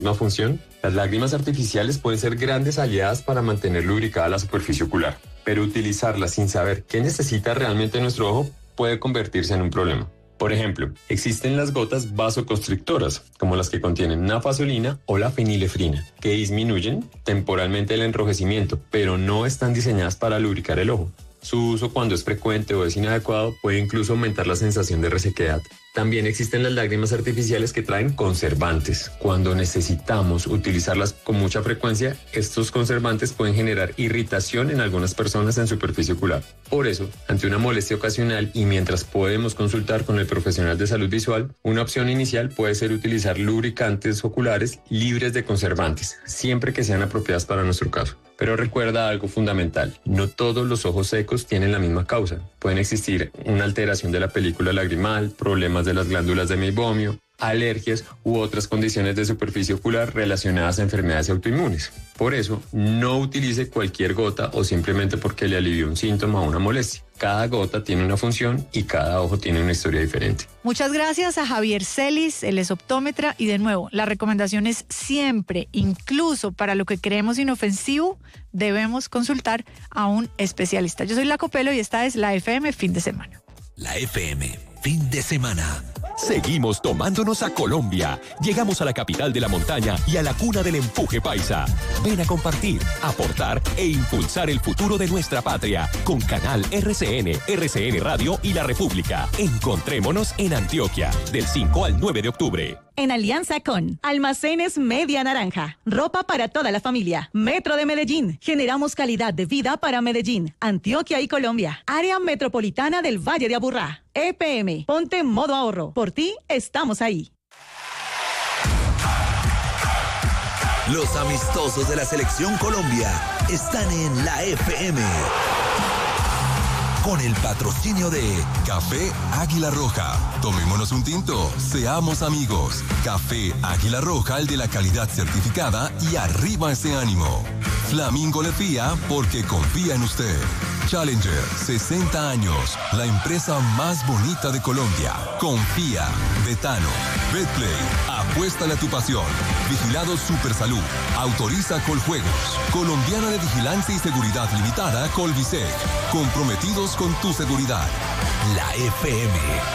Una función, las lágrimas artificiales pueden ser grandes aliadas para mantener lubricada la superficie ocular, pero utilizarlas sin saber qué necesita realmente nuestro ojo puede convertirse en un problema. Por ejemplo, existen las gotas vasoconstrictoras, como las que contienen nafazolina o la fenilefrina, que disminuyen temporalmente el enrojecimiento, pero no están diseñadas para lubricar el ojo. Su uso, cuando es frecuente o es inadecuado, puede incluso aumentar la sensación de resequedad. También existen las lágrimas artificiales que traen conservantes. Cuando necesitamos utilizarlas con mucha frecuencia, estos conservantes pueden generar irritación en algunas personas en superficie ocular. Por eso, ante una molestia ocasional y mientras podemos consultar con el profesional de salud visual, una opción inicial puede ser utilizar lubricantes oculares libres de conservantes, siempre que sean apropiadas para nuestro caso. Pero recuerda algo fundamental, no todos los ojos secos tienen la misma causa. Pueden existir una alteración de la película lagrimal, problemas de las glándulas de meibomio, alergias u otras condiciones de superficie ocular relacionadas a enfermedades autoinmunes. Por eso, no utilice cualquier gota o simplemente porque le alivió un síntoma o una molestia. Cada gota tiene una función y cada ojo tiene una historia diferente. Muchas gracias a Javier Celis, él es optómetra, y de nuevo, la recomendación es siempre, incluso para lo que creemos inofensivo, debemos consultar a un especialista. Yo soy La Copelo y esta es la FM Fin de Semana. La FM Fin de Semana. Seguimos tomándonos a Colombia. Llegamos a la capital de la montaña y a la cuna del empuje paisa. Ven a compartir, aportar e impulsar el futuro de nuestra patria con Canal RCN Radio y La República. Encontrémonos en Antioquia del 5 al 9 de octubre. En alianza con Almacenes Media Naranja, ropa para toda la familia. Metro de Medellín, generamos calidad de vida para Medellín, Antioquia y Colombia. Área Metropolitana del Valle de Aburrá. EPM, ponte modo ahorro. Por ti, estamos ahí. Los amistosos de la Selección Colombia están en la FM. Con el patrocinio de Café Águila Roja. Tomémonos un tinto, seamos amigos. Café Águila Roja, el de la calidad certificada, y arriba ese ánimo. Flamingo le fía porque confía en usted. Challenger, 60 años, la empresa más bonita de Colombia. Confía. Betano, Betplay, apuéstale a tu pasión. Vigilado Supersalud, autoriza Coljuegos. Colombiana de Vigilancia y Seguridad Limitada, Colvisec. Comprometidos con tu seguridad. La FM.